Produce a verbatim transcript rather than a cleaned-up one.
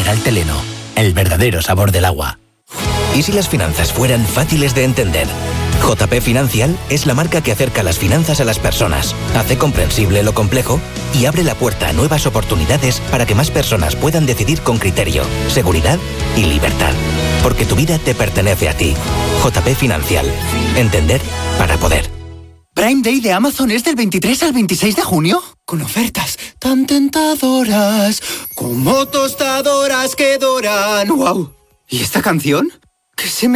Mineral Teleno, el verdadero sabor del agua. ¿Y si las finanzas fueran fáciles de entender? J P Financial es la marca que acerca las finanzas a las personas, hace comprensible lo complejo y abre la puerta a nuevas oportunidades para que más personas puedan decidir con criterio, seguridad y libertad. Porque tu vida te pertenece a ti. J P Financial. Entender para poder. Prime Day de Amazon es del veintitrés al veintiséis de junio, con ofertas tan tentadoras como tostadoras que doran. ¡Wow! ¿Y esta canción? ¿Qué se me